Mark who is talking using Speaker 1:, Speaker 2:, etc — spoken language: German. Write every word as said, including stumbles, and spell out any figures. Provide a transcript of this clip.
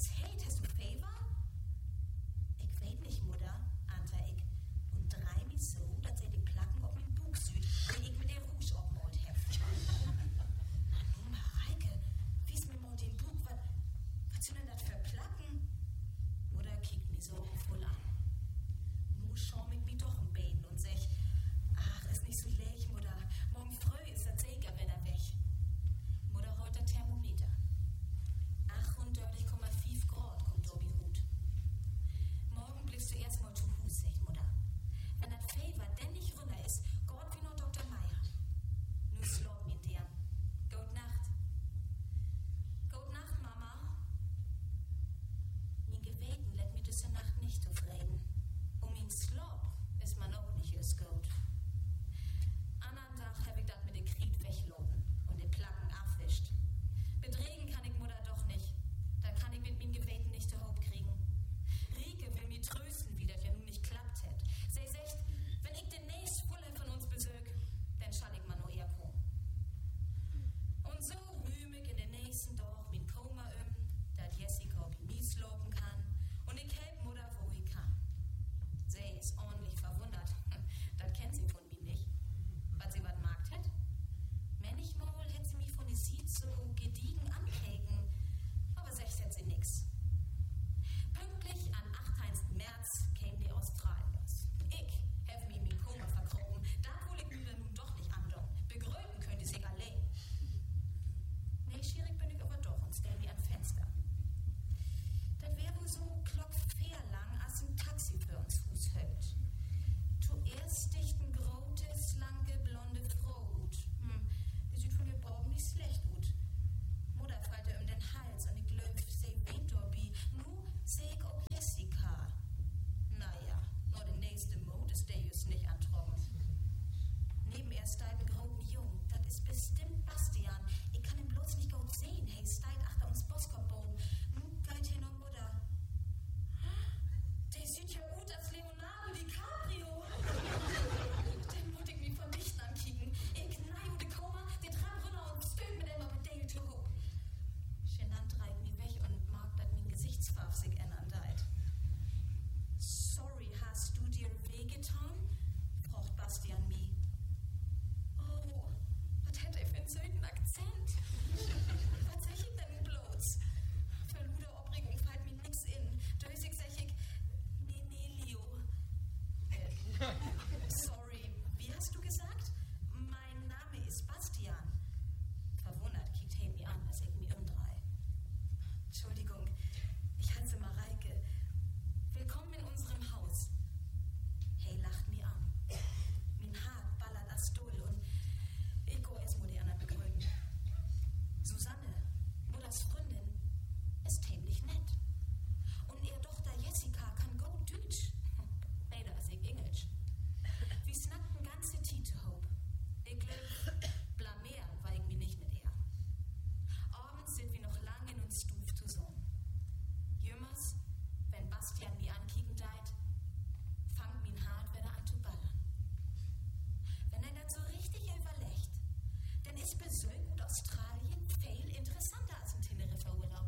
Speaker 1: Was heet, hast du Fever? Ich weet nicht, Mutter, anta ich. Und drei mich so, dass sie die Placken auf mein Bug süd, wenn ich mit der Rouge aufmalt hab. Nun, Mareike, wies mir mal den Bug, was, was sind denn das für Placken? Mutter kickt mich so voll an. Nun schau ich mich doch im Beten und sag, ach, ist nicht so leicht, Mutter. Morgen früh ist das sicher wieder weg. Mutter holt das Thermometer. achtunddreißig Komma fünf Grad kommt Tobi Hut. Morgen bliebst du erst mal zu Hus, sagt Mutter. Wenn das Fever denn nicht runter ist, Gott wie noch Doktor Meier. Nu slop mir der. Gute Nacht. Gute Nacht, Mama. Mein Geweten lässt mir diese Nacht nicht zufrieden. Um ihn Slop ist man auch nicht erst gut. Anderen Tag hab ich das mit dem Krieg wegloten und den Placken abwischt. Bedregen kann ich Mutter doch nicht. Da kann ich mit meinem Geweten nicht zu Haupt kriegen. Rieke will mir trösten, wie das ja nun nicht klappt hätt. Sie sagt, wenn ich den nächsten Fuller von uns besög, dann schall ich mal nur eher kommen. Und so rühm ich in den nächsten Tag mein Koma um, dass Jessica wie mies loben kann und ich help Mutter, wo ich kann. Sie ist ordentlich verwundert. Das kennt sie von mir nicht. Was sie was magt hätt? Manchmal hätt sie mich von der Sied so gediegen ankeken, aber sech hätt sie nix. Pünktlich am achtundzwanzigsten März kämen die Australiers. Ich hef mich in mein Koma verkrochen. Da hol ich mir nun doch nicht andauern. Begröten könnte sich allein. Neugierig bin ich aber doch und stell mir an Fenster. Das wär wohl so klockfair lang, als ein Taxi für uns Fuß hält. Zuerst sticht ein grotes, lange, blonde Frau ut. Hm, die sieht von der Baum nicht schlecht ut. Mutter fällt ihr um den Hals und ich glaub, sie weint dabei. Nu seh ich auch Jessica. Naja, nur der nächste Mond ist der just nicht antrocken. Neben ihr steigt ein großen Jung. Das ist bestimmt Bastian. Ich kann ihn bloß nicht gut sehen. Hey, steigt achter uns Boskopbogen. Nun geht hin und Mutter. Der sieht ja gut als Leonardo DiCaprio. Den muss ich mich von dichten ankicken. Ich knall die Koma, den Tram runter und stöhnt mit dem auf den Deckel zu hoch. Genant treibt mich weg und mag, dass mein Gesichtsfarbe sich ändern deit. Sorry, hast du dir wehgetan? Braucht Bastian mich. Oh, was hätte er für einen söden Akzent? Was sag ich denn bloß? Für Luder Obrigung fällt mir nix in. Dösig sag ich, nee, nee, Leo. Äh, sorry, wie hast du gesagt? Mein Name ist Bastian. Verwundert kickt Hemi an, als ich mich umdrehe. Entschuldigung, ich heiße Mareike. Willkommen in unserem Haus. Hey, lacht mich an. Mein Hart ballert als Stuhl und ich go erst mal die anderen begründen. Susanne, Mutters Freundin, ist ziemlich nett. Und ihre Tochter Jessica kann gut Deutsch. Leider ist ich Englisch. Wir snackten ganze Tite hob. Ich glaub, blamieren war ich mich nicht mit ihr. Abends sind wir noch lang in uns Stuf zusammen. Jümmers, wenn Bastian mich ankicken deit, fangt mein Hart wieder an zu ballern. Wenn er das so richtig überlegt, dann ist Besuch in Australien viel interessanter als in Teneriffa.